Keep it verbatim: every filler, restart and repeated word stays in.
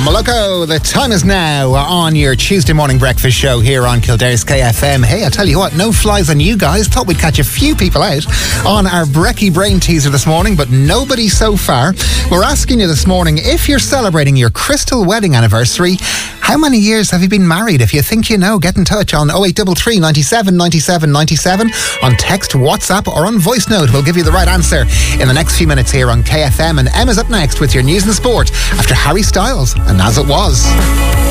Moloko, the time is now on your Tuesday morning breakfast show here on Kildare's K F M. Hey, I tell you what, no flies on you guys. Thought we'd catch a few people out on our Brekkie Brain teaser this morning, but nobody so far. We're asking you this morning, if you're celebrating your crystal wedding anniversary, how many years have you been married? If you think you know, get in touch on oh eight three three, ninety-seven, ninety-seven, ninety-seven on text, WhatsApp or on voice note. We'll give you the right answer in the next few minutes here on K F M. And Emma's up next with your news and sport after Harry Styles and As It Was.